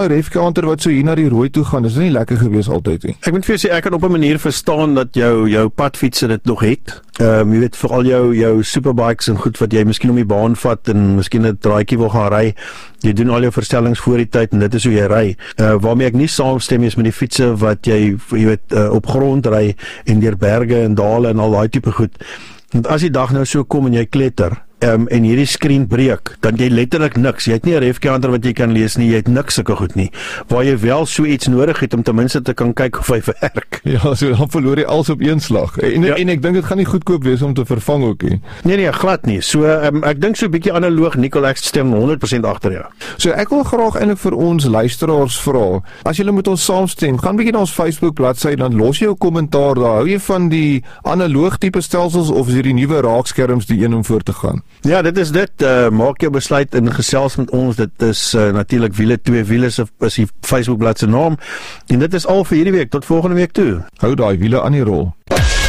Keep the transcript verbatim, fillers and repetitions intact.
Refkanter wat so hier na die rooi toe gaan, dis nie lekker gewees altyd nie. Ek moet vir jou sê, ek kan op 'n manier verstaan dat jou jou padfietsse dit nog het. Ehm um, jy weet veral jou jou superbikes en goed wat jy miskien om die baan vat en miskien 'n draaitjie wil gaan ry. Jy doen al jou verstellings voor die tyd en dit is hoe jy ry. Uh, waarmee ek nie saamstem is met die fietsse wat jy jy weet uh, op grond ry en deur berge en dale en al daai tipe goed. Want as die dag nou so kom en jy kletter, Um, en hierdie skreen breek, dan jy letterlik niks. Jy het nie 'n refkanter wat jy kan lees nie, jy het niks sulke goed nie. Waar jy wel so iets nodig het om ten minste te kan kyk of hy werk. Ja, so dan verloor jy alles op een slag. En, ja. en ek dink dit gaan nie goedkoop wees om te vervang ook nie. Nee nee, glad nie. So um, ek dink so 'n bietjie analoog, Nicole, ek stem honderd persent agter jou. So ek wil graag eintlik vir ons luisteraars vra, as julle met ons saamstem, gaan bietjie na ons Facebook bladsy, dan los jy 'n kommentaar daar. Hou jy van die analoog tipe stelsels of is hierdie nuwe raakskerms die een om voor te gaan? Ja, dit is dit. Uh, maak jou besluit en gesels met ons. Dit is uh, natuurlik Wiele twee Wiele is die Facebook bladsy naam. En dit is al vir hierdie week. Tot volgende week toe. Hou daai wiele aan die rol.